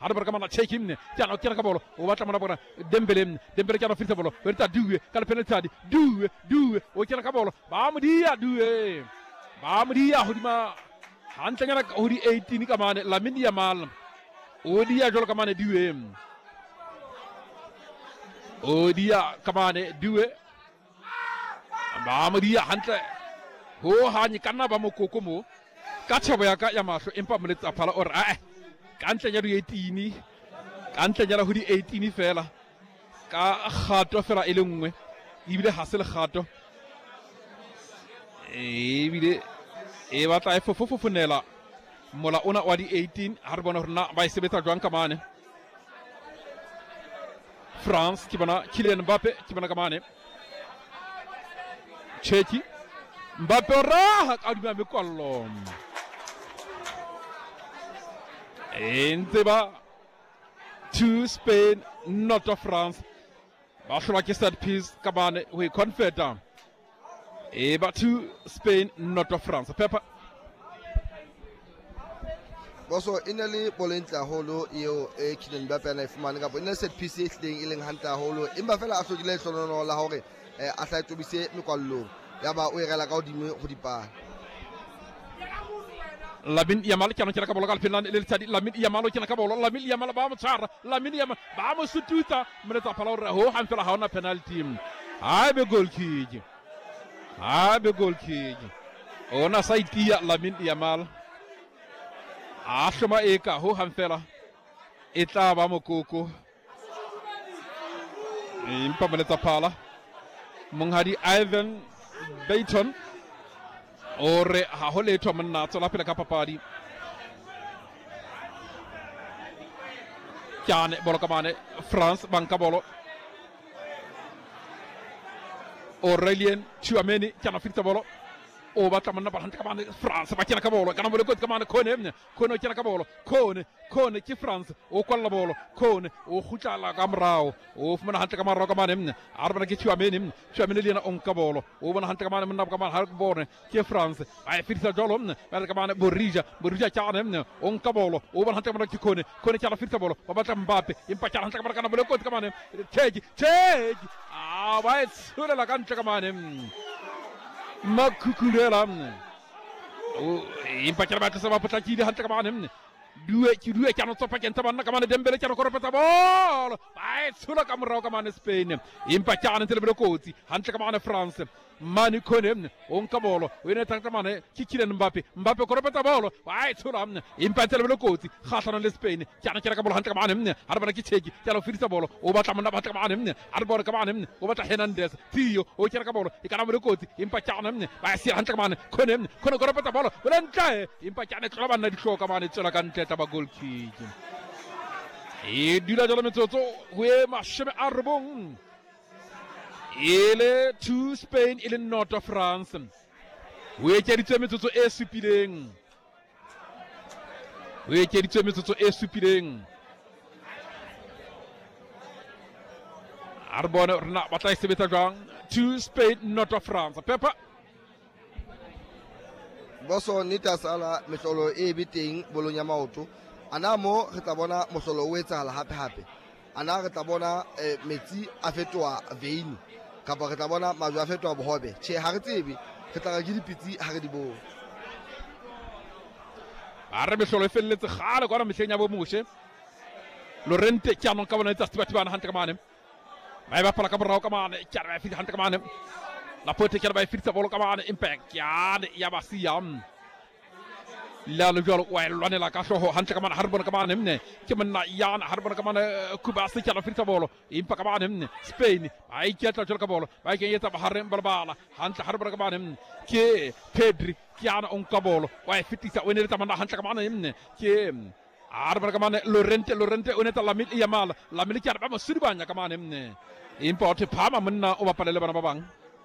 arbar kamana chekimne tiano kira kabolo o wata mana bona Dembele tiano firta bolo verta duwe kala penalty duwe o kira kabolo bamdia duwe bamdia hudima hantanya hudi 18 kamane Lamine Yamal odia jol kamane duwe odia kamane duwe bamdia hanta ho hani kanna ba mokoko mo kacha boya ka yamasho empa mletsa phala or kantanya du 18 kantanya hudi 18 fela ka khato fela ile nngwe ibile hasel khato ibile e batla fofofunela mola ona wa di 18 har bona rna ba sebetsa jwang kamane France ki bana Kylian Mbappé ki bana kamane Cheki Mbappé raha kaduma be kollo Enzeba to Spain not to France Bashula ki set piece kamane we confident Eba to Spain not to France Pepper Boso inali polenta holo io e Kylian Mbappé na ifumana ka bona set piece e tleng ileng hanta holo emba fela a hlokile hlonono la hore a tla tobise mekwallo ya ba o irela ka odimo go dipana Lamine Yamal kana kira kabolo kal Finland el tadi Lamine Yamal kana kabolo Lamine Yamal ba mo tsara Lamine Yamal ba mo sututa meta palawra ho han fela hauna penalty be goal kiji ona saiti ya Lamine Yamal ashoma eka ho han fela etla ba mo koko impa meta pala monghadi Ivan Bayton ore ha hole to manna tsola pele ka papadi Chiane bolo kamane France banka bolo Aurélien Tchouameni chiana finta bolo o bata manna bal hanta kamane France ba chiana ka bolo kana bolo ko kamane kono chiana ka bolo kone ki France o kolla bolo kone o khutala kamrao o fumana hanta kamaro kamane arbana ki Tchouameni lina on ka bolo o bana hanta kamane manna kamane har borne ki France ay firta jolom bal kamane Borija chiana on ka bolo o bana hanta kamane ki kone chiana firta bolo bata Mbappé impa chiana hanta kamane kana bolo ko kamane teji vai sulle la cancha kamane makukurela impacciare bata sama pataki di hanta kamane due chiano toppa che tamanna kamane Dembele chiano koropeta bol vai sulla kamra kamane Spain impacciare tele blocoti hanta kamane France mani konem on kabolo wene tanta mane Kylian Mbappé koropeta bol vai sulla impacciare blocoti khatana le Spain chiano kabolo hanta kamane arbana ki cheki chiano firta bolo o bata manna bata kamane arbor kamane o bata Hernandez Tio o chiano kabolo ikana blocoti impacciare vai si hanta kamane kono koropeta bolo volante impacciare klabanna di show kamane tsela kante taba gol kiji e dula jala metoto we mashme arbon ele to Spain ele not of France we kerite metoto e supileng arbone orna batay sebeta jang to Spain not of France Peppa Boso nita sala mesolo e biting bolonya maoto anamo re tla bona mosolo o etsahala hape ana re tla bona metsi a fetoa veini kapa re tla bona majwa a fetoa bohobe che ha re tsebe re tla ga dipitsi ha re di bo arre mesolo e felletse gale kwana mehlenya bo moshe Lorente chiano ka bona etsa tibatibana hanta kamane ba ba pala ka borao kamane chiara ba fiti hanta kamane la pote chiara ba fiti bolo kamane impact ya ba siam la le jolo wa lone la ka so hanta kamane harbon kamane mne kimanna yana harbon kamane kuba sti chiara fiti bolo impact kamane mne Spain ay chiata jol ka bolo ba ke yeta ba harem balbala hanta harbon kamane ke Pedri chiana on ka bolo wa fiti sa wene ta manna hanta kamane mne ke arbar kamane Lorente oneta Lamine Yamal chiara ba masudibanya kamane mne importe pama manna o bapale bana babang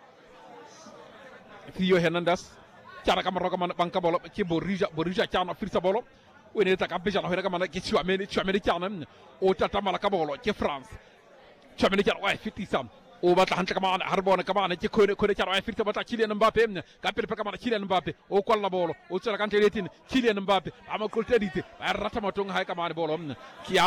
Theo Hernandez chiara kamaro kamane banka bolo ke Borija chiana firsa bolo oneta ka beja hore kamane ke Tchouameni chiana o tata mala ka bolo ke France Tchouameni chiara wa fiti sam o batla hanta kamane harbona kamane ke kone chiara wa firsa bata Kylian Mbappé mne ka pele kamane Kylian Mbappé o kolla bolo o tsara kante retin Kylian Mbappé ama kolterite ba rata matong hay kamane bolo mne